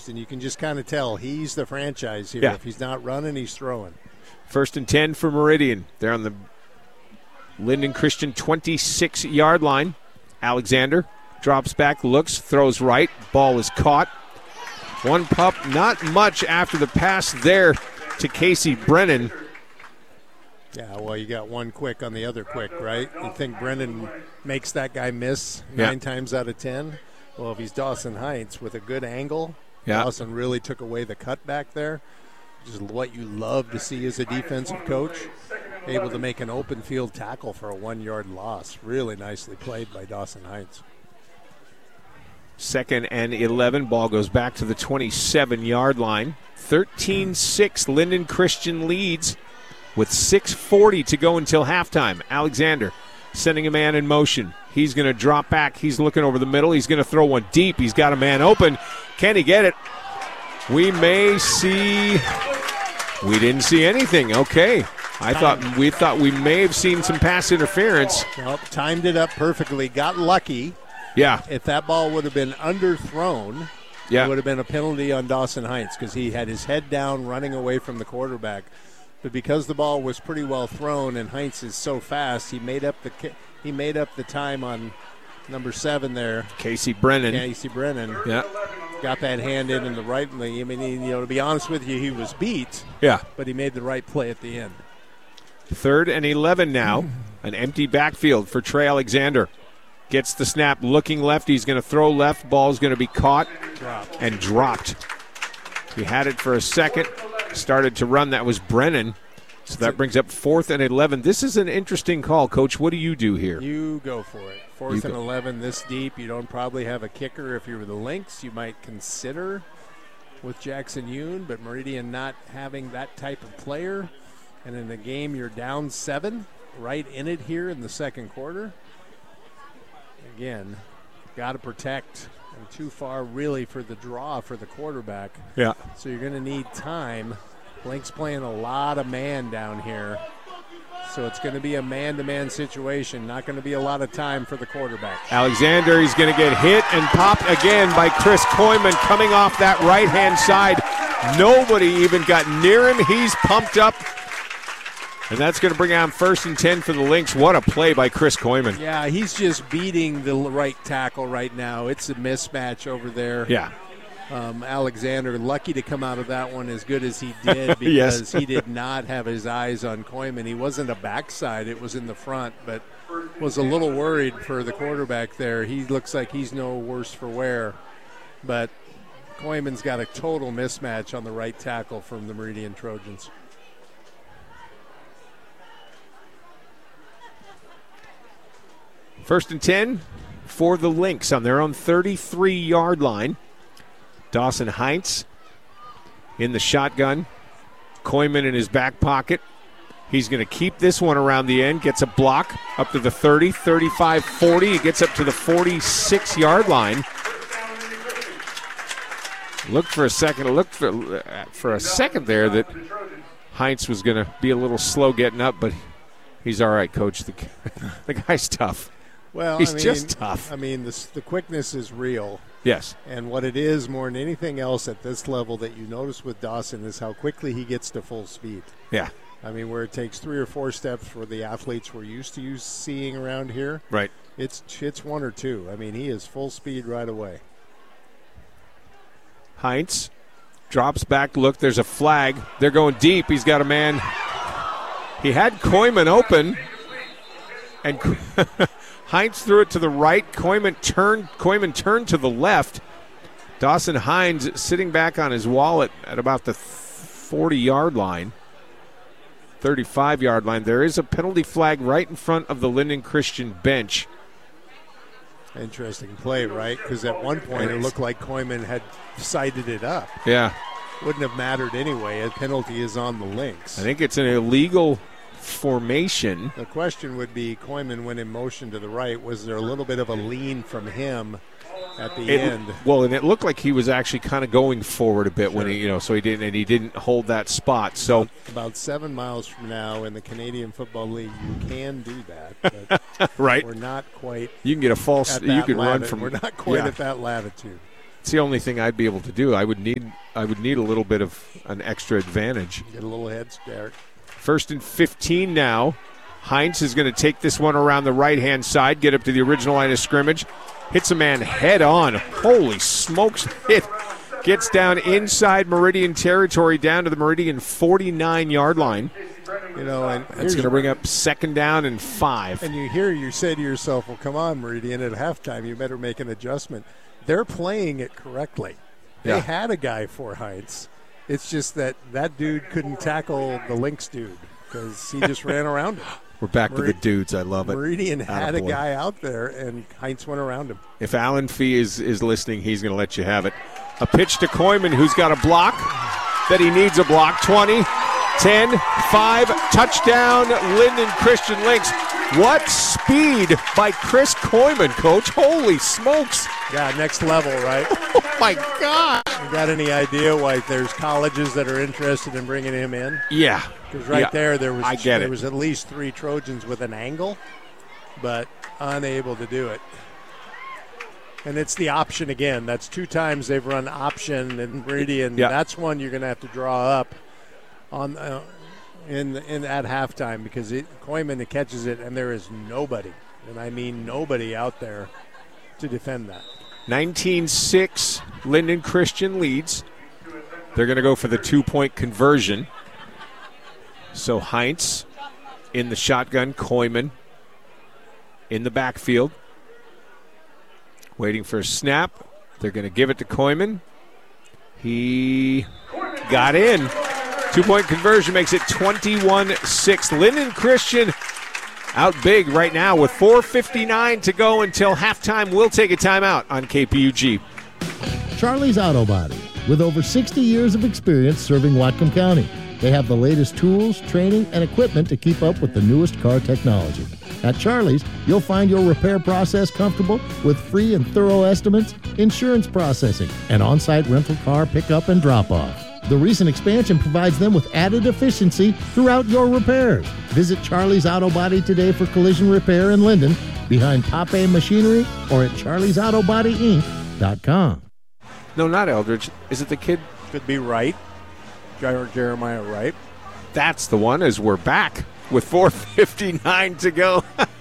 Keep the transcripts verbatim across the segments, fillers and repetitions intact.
first, and you can just kind of tell he's the franchise here. Yeah. If he's not running, he's throwing. First and ten for Meridian. They're on the Linden Christian twenty-six-yard line. Alexander drops back, looks, throws right. Ball is caught. One pup, not much after the pass there to Casey Brennan. Yeah, well, you got one quick on the other quick, right? You think Brennan makes that guy miss Yeah. nine times out of ten? Well, if he's Dawson Heights with a good angle, Yeah. Dawson really took away the cutback there. Just what you love to see as a defensive coach. Able to make an open field tackle for a one-yard loss. Really nicely played by Dawson Heights. Second and eleven. Ball goes back to the twenty-seven-yard line. thirteen six. Linden Christian leads with six forty to go until halftime. Alexander sending a man in motion. He's going to drop back. He's looking over the middle. He's going to throw one deep. He's got a man open. Can he get it? We may see. We didn't see anything. Okay. I thought we thought we may have seen some pass interference. Well, timed it up perfectly. Got lucky. Yeah. If that ball would have been underthrown, Yeah. it would have been a penalty on Dawson Heights because he had his head down running away from the quarterback. But because the ball was pretty well thrown and Heights is so fast, he made up the he made up the time on number seven there. Casey Brennan. Casey Brennan. Yeah. Got that hand in in the right. I mean, he, you know, to be honest with you, he was beat. Yeah. But he made the right play at the end. Third and eleven now. An empty backfield for Trey Alexander. Gets the snap, looking left. He's going to throw left. Ball's going to be caught Dropped. and dropped. He had it for a second. Started to run. That was Brennan. So that brings up fourth and eleven. This is an interesting call, Coach. What do you do here? You go for it. Fourth You and go. eleven this deep. You don't probably have a kicker. If you were the Lynx, you might consider with Jackson Yoon, but Meridian not having that type of player. And in the game, you're down seven, right in it here in the second quarter. Again, got to protect. And too far, really, for the draw for the quarterback. Yeah. So you're going to need time. Lynx playing a lot of man down here. So it's going to be a man-to-man situation. Not going to be a lot of time for the quarterback. Alexander, he's going to get hit and popped again by Chris Koyman coming off that right-hand side. Nobody even got near him. He's pumped up. And that's going to bring on first and ten for the Lynx. What a play by Chris Koyman. Yeah, he's just beating the right tackle right now. It's a mismatch over there. Yeah. Um, Alexander, lucky to come out of that one as good as he did because Yes. he did not have his eyes on Koyman. He wasn't a backside, it was in the front, but was a little worried for the quarterback there. He looks like he's no worse for wear. But Koyman's got a total mismatch on the right tackle from the Meridian Trojans. First and ten for the Lynx on their own thirty-three-yard line. Dawson Heights in the shotgun. Koyman in his back pocket. He's going to keep this one around the end. Gets a block up to the thirty, thirty-five, forty. He gets up to the forty-six-yard line. Looked for a second. Looked for, for a second there that Heights was going to be a little slow getting up, but he's all right, Coach. The, the guy's tough. Well, He's I mean, just tough. I mean, this, the quickness is real. Yes. And what it is more than anything else at this level that you notice with Dawson is how quickly he gets to full speed. Yeah. I mean, where it takes three or four steps for the athletes we're used to use seeing around here. Right. It's it's one or two. I mean, he is full speed right away. Heights drops back. Look, there's a flag. They're going deep. He's got a man. He had Koyman open, and Hines threw it to the right. Koyman turned. Koyman turned to the left. Dawson Hines sitting back on his wall at, at about the forty-yard line, thirty-five-yard line. There is a penalty flag right in front of the Linden Christian bench. Interesting play, right? Because at one point it looked like Koyman had sighted it up. Yeah. Wouldn't have mattered anyway. A penalty is on the Lynx. I think it's an illegal formation. The question would be, Koyman went in motion to the right. Was there a little bit of a lean from him at the It, end? well, and it looked like he was actually kind of going forward a bit Sure. when he, you know, so he didn't, and he didn't hold that spot. So About seven miles from now in the Canadian Football League, you can do that. But right, we're not quite you can get a false. at You that can run lati- from. We're not quite yeah. at that latitude. It's the only thing I'd be able to do. I would need I would need a little bit of an extra advantage. Get a little head start. First and fifteen now. Heinz is going to take this one around the right-hand side, get up to the original line of scrimmage. Hits a man head on. Holy smokes. It gets down inside Meridian territory, down to the Meridian forty-nine-yard line. You know, and That's going to bring up second down and five. And you hear, you say to yourself, well, come on, Meridian, at halftime, you better make an adjustment. They're playing it correctly. They Yeah. had a guy for Heinz. It's just that that dude couldn't tackle the Lynx dude because he just ran around him. We're back Merid- to the dudes. I love it. Meridian had a Attaboy. guy out there, and Heinz went around him. If Alan Fee is, is listening, he's going to let you have it. A pitch to Koyman, who's got a block that he needs a block. twenty, ten, five, touchdown, Linden Christian Lynx. What speed by Chris Koyman, Coach. Holy smokes. Yeah, next level, right? Oh, my God. You got any idea why there's colleges that are interested in bringing him in? Yeah. Because right Yeah, there, there was I get there it. was at least three Trojans with an angle, but unable to do it. And it's the option again. That's two times they've run option and Meridian. Yeah. That's one you're going to have to draw up on uh, in in at halftime because it, Koyman catches it and there is nobody, and I mean nobody out there to defend that. nineteen six, Linden Christian leads. They're going to go for the two-point conversion. So Heinz in the shotgun, Koyman in the backfield. Waiting for a snap. They're going to give it to Koyman. He got in. Two-point conversion makes it twenty-one six. Linden Christian out big right now with four fifty-nine to go until halftime. We'll take a timeout on K P U G. Charlie's Auto Body, with over sixty years of experience serving Whatcom County. They have the latest tools, training, and equipment to keep up with the newest car technology. At Charlie's, you'll find your repair process comfortable with free and thorough estimates, insurance processing, and on-site rental car pickup and drop-off. The recent expansion provides them with added efficiency throughout your repairs. Visit Charlie's Auto Body today for collision repair in Linden, behind Pape Machinery, or at charlies auto body inc dot com. No, not Eldridge. Is it the kid? Could be Wright, Jer- Jeremiah Wright. That's the one, as we're back with four fifty-nine to go.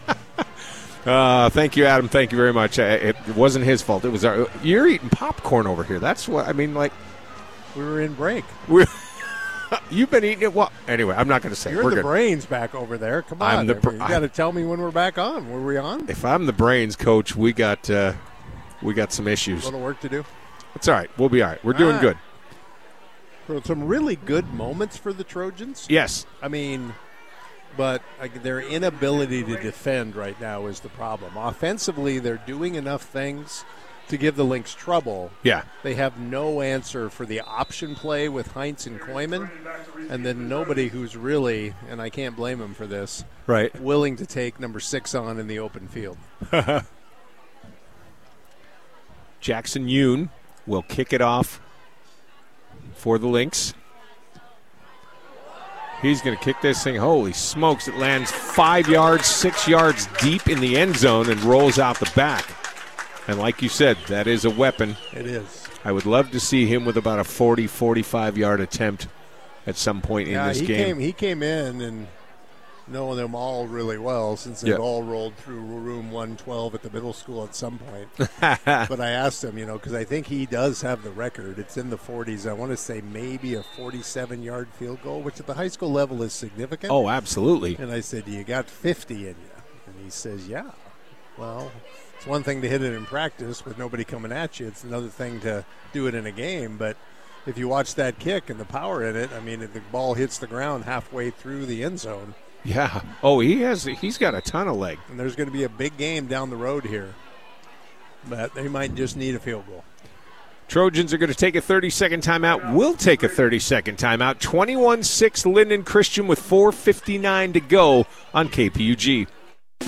uh, thank you, Adam. Thank you very much. Uh, It wasn't his fault. It was our. You're eating popcorn over here. That's what I mean. Like We were in break. we're. You've been eating it. Well, anyway, I'm not going to say. You're we're the good. brains back over there. Come on, I'm the br- you got to tell me when we're back on. Were we on? If I'm the brains, Coach, we got uh, we got some A issues. little work to do. It's all right. We'll be all right. We're doing Ah. good. So some really good moments for the Trojans. Yes. I mean, but like, their inability to defend right now is the problem. Offensively, they're doing enough things to give the Lynx trouble. Yeah. They have no answer for the option play with Heinz and Koyman, and then nobody who's really, and I can't blame him for this, Right. willing to take number six on in the open field. Jackson Yoon will kick it off for the Lynx. He's going to kick this thing. Holy smokes. It lands five yards, six yards deep in the end zone and rolls out the back. And like you said, that is a weapon. It is. I would love to see him with about a forty, forty-five yard attempt at some point Yeah, in this he game. came. He came in and knowing them all really well since they've Yeah. all rolled through room one twelve at the middle school at some point. But I asked him, you know, because I think he does have the record. It's in the forties. I want to say maybe a forty-seven yard field goal, which at the high school level is significant. Oh, absolutely. And I said, you got fifty in you. And he says, yeah. Well, it's one thing to hit it in practice with nobody coming at you. It's another thing to do it in a game. But if you watch that kick and the power in it, I mean, if the ball hits the ground halfway through the end zone, Yeah. Oh, he has. He's got a ton of leg. and there's going to be a big game down the road here. But they might just need a field goal. Trojans are going to take a thirty-second timeout. We'll take a thirty-second timeout. twenty-one six Linden Christian with four fifty-nine to go on K P U G.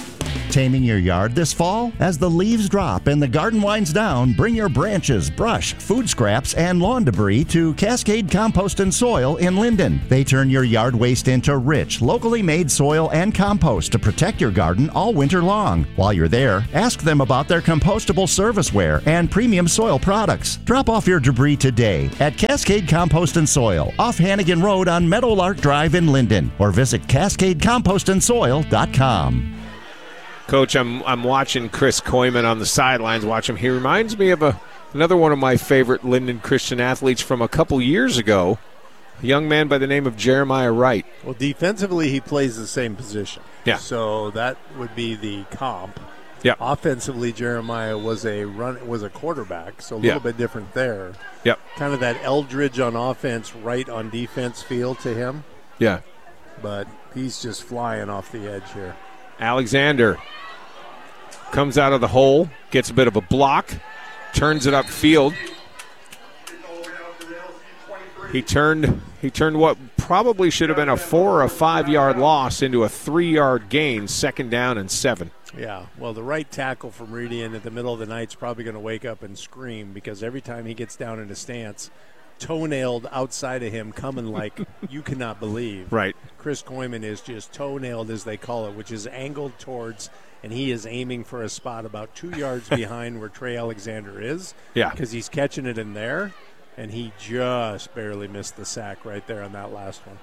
Taming your yard this fall? As the leaves drop and the garden winds down, bring your branches, brush, food scraps, and lawn debris to Cascade Compost and Soil in Linden. They turn your yard waste into rich, locally made soil and compost to protect your garden all winter long. While you're there, ask them about their compostable serviceware and premium soil products. Drop off your debris today at Cascade Compost and Soil, off Hannigan Road on Meadowlark Drive in Linden, or visit cascade compost and soil dot com. Coach, I'm I'm watching Chris Koyman on the sidelines. Watch him. He reminds me of a another one of my favorite Linden Christian athletes from a couple years ago, a young man by the name of Jeremiah Wright. Well, defensively, he plays the same position. Yeah. So that would be the comp. Yeah. Offensively, Jeremiah was a run was a quarterback, so a little Yeah. bit different there. Yep. Kind of that Eldridge on offense, Wright on defense feel to him, Yeah. but he's just flying off the edge here. Alexander comes out of the hole, gets a bit of a block, turns it upfield. He turned he turned what probably should have been a four or a five yard loss into a three yard gain, second down and seven. Yeah, well, the right tackle from Meridian at the middle of the night is probably going to wake up and scream because every time he gets down in a stance, toenailed outside of him coming like you cannot believe. Right. Chris Koyman is just toenailed, as they call it, which is angled towards, and he is aiming for a spot about two yards behind where Trey Alexander is. Yeah. Because he's catching it in there, and he just barely missed the sack right there on that last one.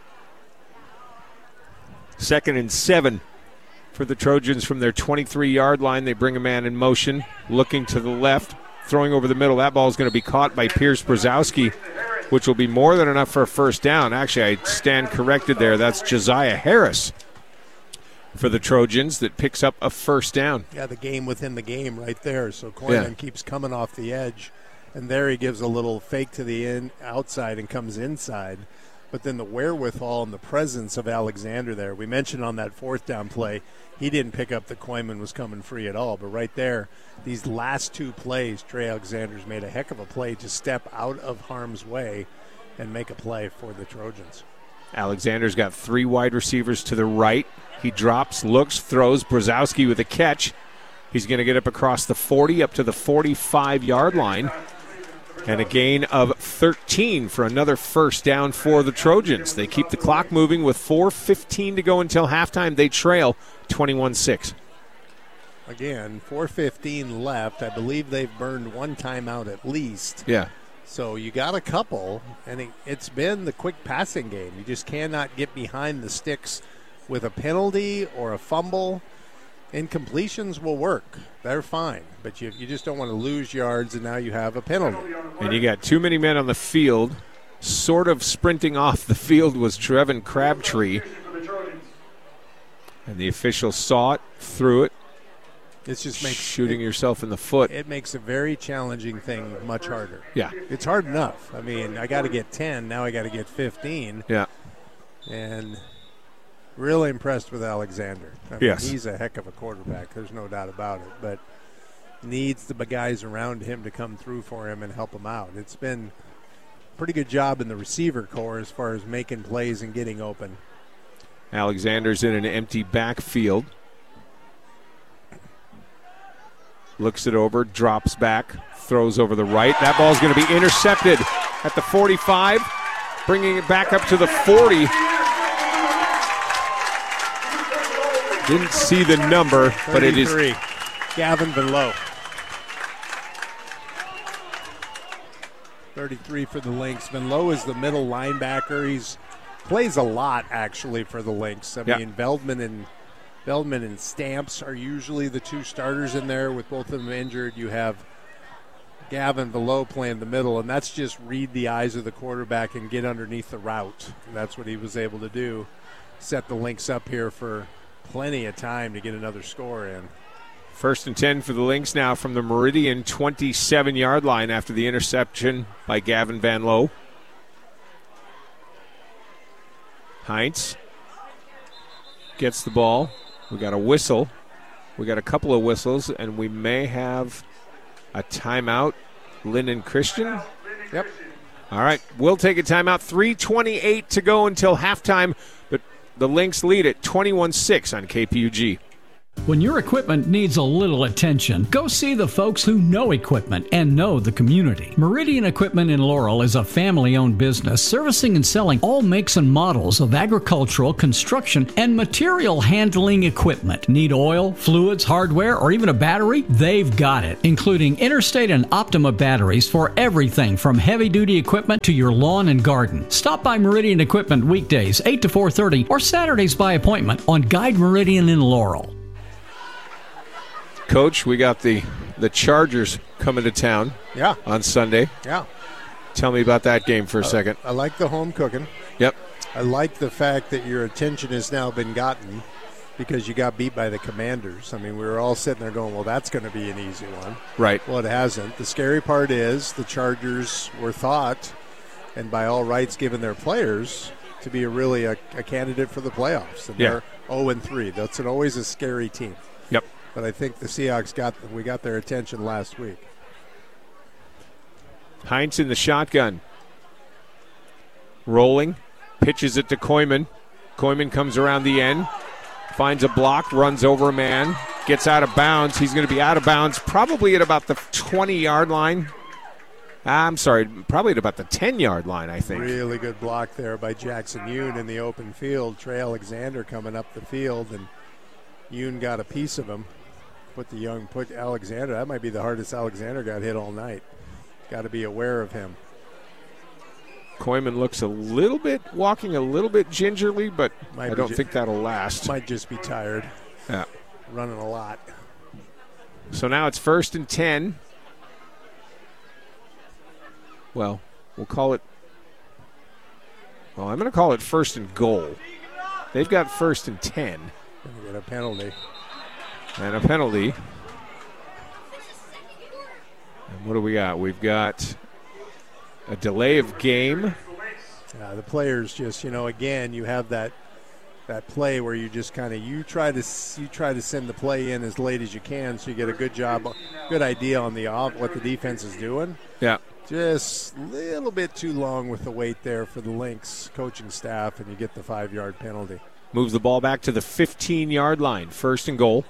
Second and seven for the Trojans from their twenty-three yard line. They bring a man in motion, looking to the left, throwing over the middle. That ball is going to be caught by Pierce Brzezowski, which will be more than enough for a first down. Actually, I stand corrected there. That's Josiah Harris for the Trojans that picks up a first down. Yeah, the game within the game right there. So Koyman Yeah. keeps coming off the edge, and there he gives a little fake to the in, outside and comes inside. But then the wherewithal and the presence of Alexander there. We mentioned on that fourth down play, he didn't pick up that Koyman was coming free at all. But right there, these last two plays, Trey Alexander's made a heck of a play to step out of harm's way and make a play for the Trojans. Alexander's got three wide receivers to the right. He drops, looks, throws. Brzezowski with a catch. He's going to get up across the forty, up to the forty-five yard line. And a gain of thirteen for another first down for the Trojans. They keep the clock moving with four fifteen to go until halftime. They trail twenty-one six. Again, four fifteen left. I believe they've burned one timeout at least. Yeah. So you got a couple, and it, it's been the quick passing game. You just cannot get behind the sticks with a penalty or a fumble. Incompletions will work. They're fine. But you, you just don't want to lose yards, and now you have a penalty. And you got too many men on the field. Sort of sprinting off the field was Trevin Crabtree. And the official saw it, threw it. It just makes shooting it, yourself in the foot. It makes a very challenging thing much harder. Yeah. It's hard enough. I mean, I got to get ten. Now I got to get fifteen. Yeah. And really impressed with Alexander. I mean, yes. He's a heck of a quarterback. There's no doubt about it. But needs the guys around him to come through for him and help him out. It's been a pretty good job in the receiver corps as far as making plays and getting open. Alexander's in an empty backfield. Looks it over, drops back, throws over the right. That ball's going to be intercepted at the forty-five, bringing it back up to the forty. Didn't see the number, but it is Gavin Below. thirty-three for the Lynx. Venlo is the middle linebacker. He's plays a lot, actually, for the Lynx. I yeah. mean, Veldman and Veldman and Stamps are usually the two starters in there. With both of them injured, you have Gavin Velow playing the middle, and that's just read the eyes of the quarterback and get underneath the route. And that's what he was able to do. Set the Lynx up here for plenty of time to get another score in. First and ten for the Lynx now from the Meridian twenty-seven yard line after the interception by Gavin Van Loo. Heinz gets the ball. We got a whistle. We got a couple of whistles, and we may have a timeout. Linden Christian? Yep. All right, we'll take a timeout. three twenty-eight to go until halftime, but the Lynx lead at twenty-one six on K P U G. When your equipment needs a little attention, go see the folks who know equipment and know the community. Meridian Equipment in Laurel is a family-owned business servicing and selling all makes and models of agricultural, construction, and material handling equipment. Need oil, fluids, hardware, or even a battery? They've got it, including Interstate and Optima batteries for everything from heavy-duty equipment to your lawn and garden. Stop by Meridian Equipment weekdays, eight to four thirty, or Saturdays by appointment on Guide Meridian in Laurel. Coach, we got the, the Chargers coming to town yeah. on Sunday. Yeah. Tell me about that game for a uh, second. I like the home cooking. Yep. I like the fact that your attention has now been gotten because you got beat by the Commanders. I mean, we were all sitting there going, well, that's going to be an easy one. Right. Well, it hasn't. The scary part is the Chargers were thought, and by all rights given their players, to be a really a, a candidate for the playoffs. And yeah. they're oh and three. That's an, always a scary team. Yep. But I think the Seahawks got we got their attention last week. Heinz in the shotgun. Rolling. Pitches it to Koyman. Koyman comes around the end. Finds a block. Runs over a man. Gets out of bounds. He's going to be out of bounds probably at about the twenty-yard line. I'm sorry, probably at about the ten-yard line, I think. Really good block there by Jackson Yoon in the open field. Trey Alexander coming up the field, and Yoon got a piece of him. Put the young, put Alexander. That might be the hardest Alexander got hit all night. Got to be aware of him. Koyman looks a little bit, walking a little bit gingerly, but might I don't ju- think that'll last. Might just be tired. Yeah. Running a lot. So now it's first and ten. Well, we'll call it, well, I'm going to call it first and goal. They've got first and ten. Going to get a penalty. And a penalty. And what do we got? We've got a delay of game. Yeah, the players just, you know, again, you have that that play where you just kind of you try to you try to send the play in as late as you can, so you get a good job, good idea on the off what the defense is doing. Yeah. Just a little bit too long with the wait there for the Lynx coaching staff, and you get the five-yard penalty. Moves the ball back to the fifteen-yard line. First and goal.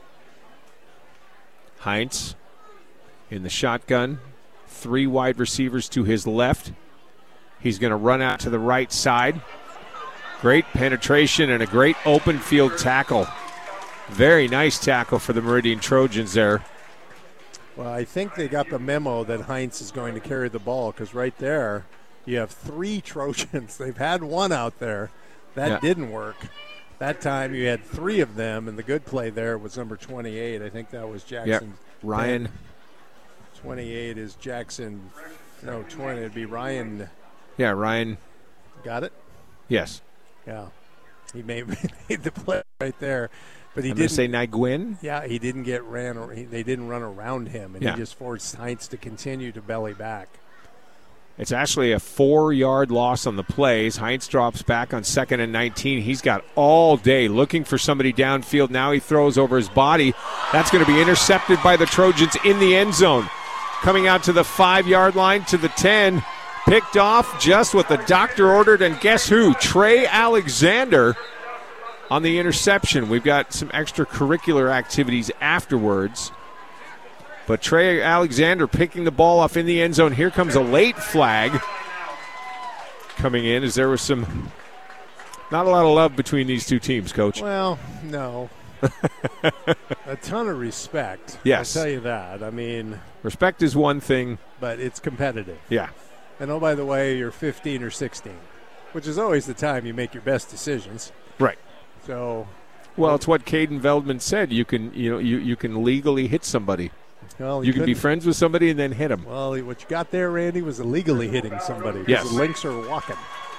Heinz in the shotgun. Three wide receivers to his left. He's going to run out to the right side. Great penetration and a great open field tackle. Very nice tackle for the Meridian Trojans there. Well, I think they got the memo that Heinz is going to carry the ball, because right there you have three Trojans. They've had one out there. That yeah. didn't work. That time you had three of them, and the good play there was number twenty-eight. I think that was Jackson. Yep. Ryan. twenty-eight is Jackson. No, twenty. It'd be Ryan. Yeah, Ryan. Got it? Yes. Yeah. He made, made the play right there. But he I'm didn't say Nygwin. Yeah, he didn't get ran. Or he, they didn't run around him, and yeah. he just forced Heinz to continue to belly back. It's actually a four-yard loss on the plays. Heinz drops back on second and nineteen. He's got all day looking for somebody downfield. Now he throws over his body. That's going to be intercepted by the Trojans in the end zone. Coming out to the five-yard line to the ten. Picked off just what the doctor ordered. And guess who? Trey Alexander on the interception. We've got some extracurricular activities afterwards. But Trey Alexander picking the ball off in the end zone. Here comes a late flag coming in, as there was some, not a lot of love between these two teams, Coach. Well, no. A ton of respect. Yes. I'll tell you that. I mean, respect is one thing, but it's competitive. Yeah. And oh, by the way, you're fifteen or sixteen, which is always the time you make your best decisions. Right. So, well, it's what Caden Veldman said. You can, you know, you, you can legally hit somebody. Well, you can be friends with somebody and then hit them. Well, what you got there, Randy, was illegally hitting somebody. Yes. The Lynx are walking.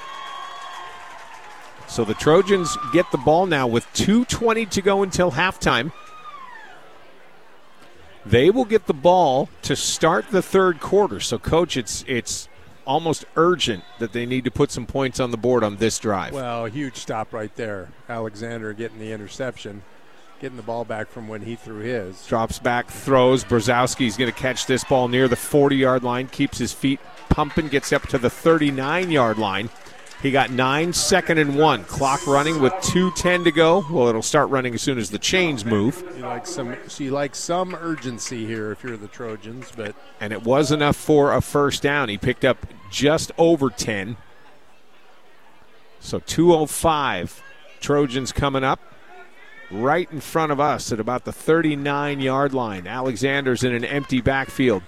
So the Trojans get the ball now with two twenty to go until halftime. They will get the ball to start the third quarter. So, Coach, it's it's almost urgent that they need to put some points on the board on this drive. Well, a huge stop right there. Alexander getting the interception, getting the ball back from when he threw his. Drops back, throws. Brzezowski's going to catch this ball near the forty-yard line, keeps his feet pumping, gets up to the thirty-nine-yard line. He got nine, second and one. Clock running with two ten to go. Well, it'll start running as soon as the chains move. You like some, so you like some urgency here if you're the Trojans, but And it was enough for a first down. He picked up just over ten. So two oh five. Trojans coming up right in front of us at about the thirty-nine-yard line. Alexander's in an empty backfield.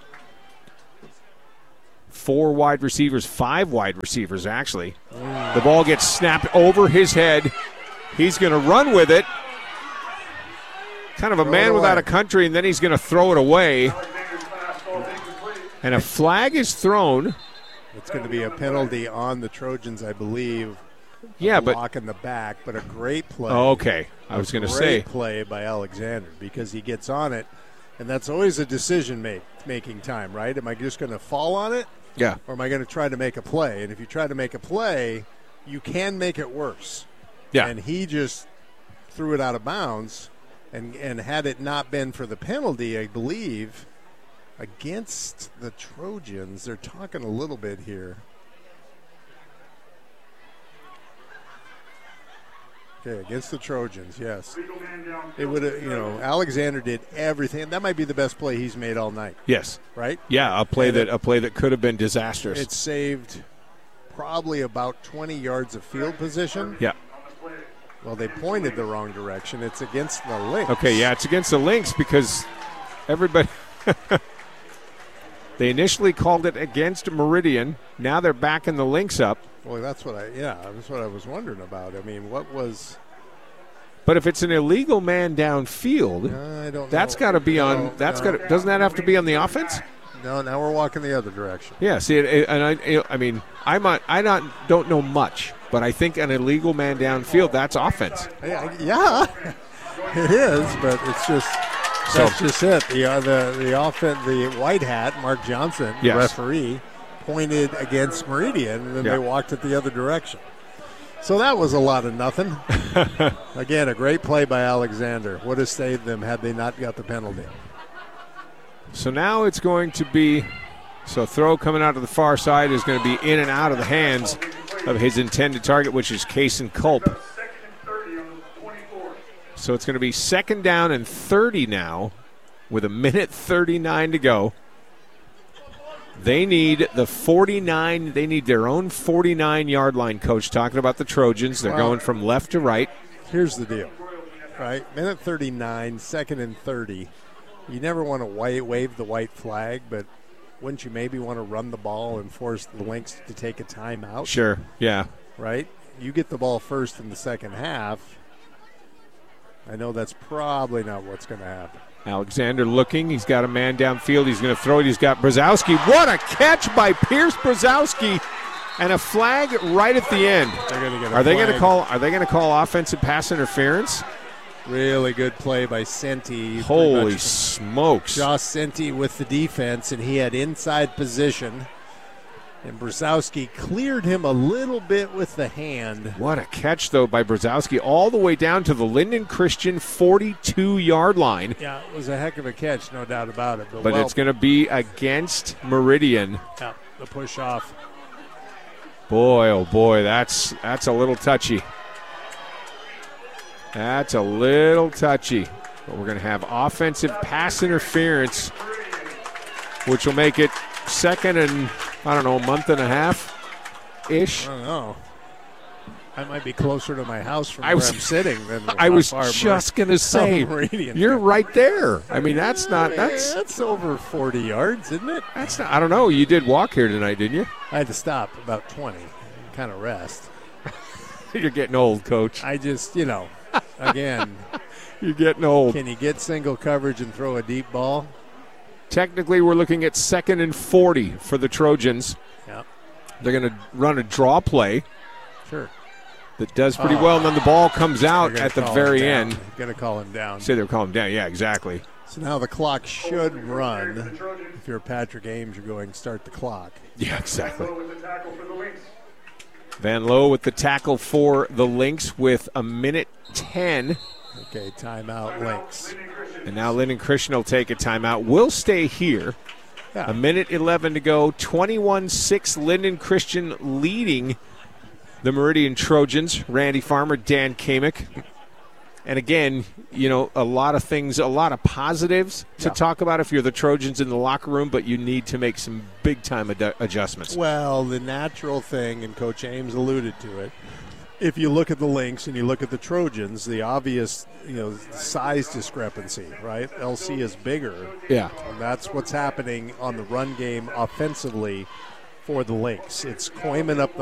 Four wide receivers, five wide receivers, actually. The ball gets snapped over his head. He's going to run with it. Kind of a Throw man it without away. a country, and then he's going to throw it away. And a flag is thrown. it's going to be a penalty on the Trojans, I believe. Yeah, but Block in the back, but a great play. oh, okay. I was going to say. Great play by Alexander because he gets on it, and that's always a decision make, making time, right? Am I just going to fall on it? Yeah. Or am I going to try to make a play? And if you try to make a play, you can make it worse. Yeah. And he just threw it out of bounds. And, and had it not been for the penalty, I believe, against the Trojans, they're talking a little bit here. Okay, against the Trojans, yes. It would have, you know, Alexander did everything. That might be the best play he's made all night, Yes. right? Yeah, a play And that it- a play that could have been disastrous. It saved probably about twenty yards of field position. yeah. Well, they pointed the wrong direction. It's against the Lynx. Okay, yeah, it's against the Lynx because everybody they initially called it against Meridian. Now they're backing the Lynx up. Well, that's what I, yeah, that's what I was wondering about. I mean, what was, But if it's an illegal man downfield, I don't know. that's got to be on. No, That's no. got. Doesn't that have to be on the offense? No, now we're walking the other direction. Yeah. See, it, it- and I, I mean, I'm not, I not don't know much, but I think an illegal man downfield, that's offense. Yeah, yeah, it is, but it's just that's So- just it. The uh, the the offense, the white hat, Mark Johnson, the Yes. referee, pointed against Meridian, and then Yeah. they walked it the other direction. So that was a lot of nothing. Again, a great play by Alexander. Would have saved them had they not got the penalty. So now it's going to be. So throw coming out to the far side is going to be in and out of the hands of his intended target, which is Kason Culp. So it's going to be second down and thirty now with a minute thirty-nine to go. They need the forty-nine, they need their own forty-nine-yard line, Coach, talking about the Trojans. They're Wow. going from left to right. Here's the deal, right? Minute thirty-nine, second and thirty. You never want to wa- wave the white flag, but wouldn't you maybe want to run the ball and force the Lynx to take a timeout? Sure, yeah. Right? You get the ball first in the second half. I know that's probably not what's going to happen. Alexander looking. He's got a man downfield. He's going to throw it. He's got Brzezowski. What a catch by Pierce Brzezowski, and a flag right at the end. They're going to get a Are they going to flag. call? Are they going to call offensive pass interference? Really good play by Senti. Holy Pretty much smokes! Josh Senti with the defense, and he had inside position. And Brzezowski cleared him a little bit with the hand. What a catch though by Brzezowski, all the way down to the Linden Christian forty-two-yard line. Yeah, it was a heck of a catch, no doubt about it. But, But well, it's going to be against Meridian. yeah, the push off. Boy, oh boy, that's that's a little touchy. That's a little touchy. But we're going to have offensive pass interference, which will make it second and, I don't know, a month and a half-ish. I don't know. I might be closer to my house from I where was- I'm sitting than I was how far just going to say, Meridian. you're right there. I mean, that's not, Eh, that's, that's over forty yards, isn't it? that's not, I don't know. You did walk here tonight, didn't you? I had to stop about twenty, kind of rest. You're getting old, Coach. I just, you know, again, You're getting old. can you get single coverage and throw a deep ball? Technically, we're looking at second and forty for the Trojans. Yep, They're going to run a draw play sure. that does pretty Oh. well, and then the ball comes out They're gonna at the call very him down. end. Going to call him down. Say they're calling down. Yeah, exactly. So now the clock should run. If you're Patrick Ames, you're going to start the clock. Yeah, exactly. Van Lowe with the tackle for the Lynx with a minute ten. Okay, timeout, Lynx. And now Linden Christian will take a timeout. We'll stay here. Yeah. A minute eleven to go. twenty-one six Linden Christian leading the Meridian Trojans, Randy Farmer, Dan Kamick. And again, you know, a lot of things, a lot of positives to Yeah. talk about if you're the Trojans in the locker room, but you need to make some big-time ad- adjustments. Well, the natural thing, and Coach Ames alluded to it, if you look at the Lynx and you look at the Trojans, the obvious, you know, size discrepancy, right? L C is bigger. Yeah. And that's what's happening on the run game offensively for the Lynx. It's Koyman up the